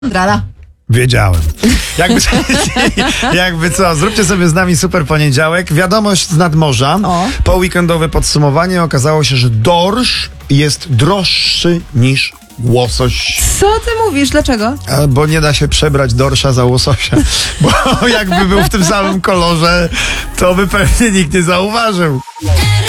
Drala. Wiedziałem. Jakby co, zróbcie sobie z nami super poniedziałek. Wiadomość z nadmorza. O. Po weekendowe podsumowanie okazało się, że dorsz jest droższy niż łosoś. Co ty mówisz? Dlaczego? Bo nie da się przebrać dorsza za łososia. Bo jakby był w tym samym kolorze, to by pewnie nikt nie zauważył.